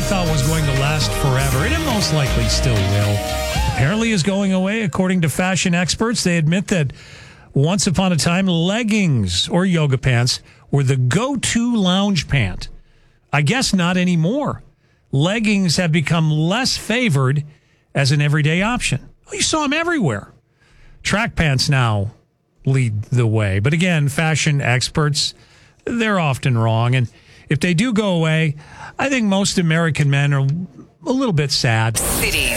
thought was going to last forever, and it most likely still will, apparently is going away. According to fashion experts, they admit that once upon a time, leggings or yoga pants were the go-to lounge pant. I guess not anymore. Leggings have become less favored as an everyday option. You saw them everywhere. Track pants now lead the way. But again, fashion experts, they're often wrong. And if they do go away, I think most American men are a little bit sad. Cities